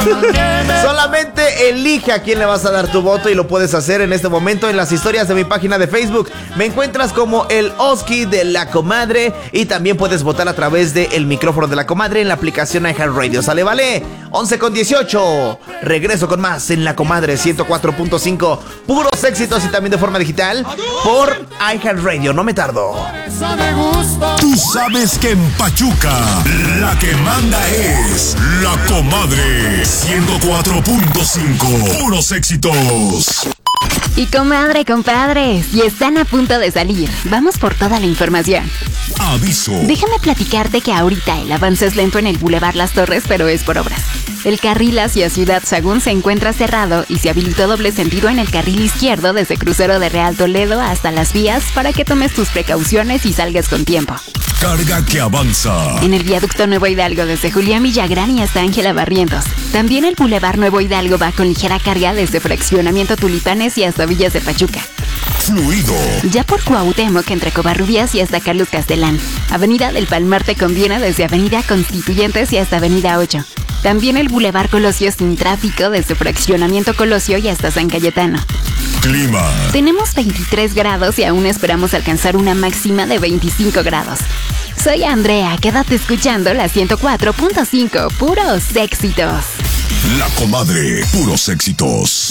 Solamente elige a quién le vas a dar tu voto y lo puedes hacer en este momento en las historias de mi página de Facebook. Me encuentras como el Oski de La Comadre y también puedes votar a través del micrófono de La Comadre en la aplicación iHeartRadio. ¿Sale, vale? 11:18. Regreso con más en La Comadre 104.5. Puros éxitos y también de forma digital por iHeartRadio. No me tardo. Tú sabes que en Pachuca la que manda es La Comadre 104.5. Puros éxitos. Y comadre, compadre, si están a punto de salir, vamos por toda la información. Aviso. Déjame platicarte que ahorita el avance es lento en el Boulevard Las Torres, pero es por obras. El carril hacia Ciudad Sagún se encuentra cerrado y se habilitó doble sentido en el carril izquierdo desde Crucero de Real Toledo hasta Las Vías para que tomes tus precauciones y salgas con tiempo. Carga que avanza. En el viaducto Nuevo Hidalgo desde Julián Villagrán y hasta Ángela Barrientos. También el Boulevard Nuevo Hidalgo va con ligera carga desde Fraccionamiento Tulipanes y hasta Villas de Pachuca. Fluido. Ya por Cuauhtémoc entre Covarrubias y hasta Carlos Castelán. Avenida del Palmar te conviene desde Avenida Constituyentes y hasta Avenida 8. También el Boulevard Colosio sin tráfico desde Fraccionamiento Colosio y hasta San Cayetano. Clima. Tenemos 23 grados y aún esperamos alcanzar una máxima de 25 grados. Soy Andrea, quédate escuchando la 104.5, puros éxitos. La Comadre, puros éxitos.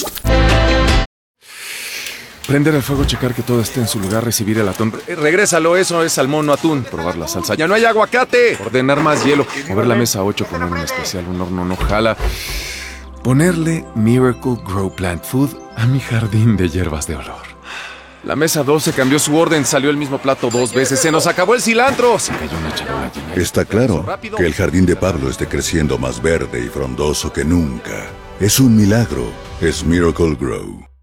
Prender el fuego, checar que todo esté en su lugar, recibir el atún. Regrésalo, eso es salmón, no atún. Probar la salsa. ¡Ya no hay aguacate! Ordenar más hielo. Mover la mesa 8, poner un especial, un horno no jala. Ponerle Miracle Grow Plant Food a mi jardín de hierbas de olor. La mesa 12 cambió su orden, salió el mismo plato 2 veces. ¡Se nos acabó el cilantro! Se cayó una charola llena. Está claro que el jardín de Pablo esté creciendo más verde y frondoso que nunca. Es un milagro. Es Miracle Grow.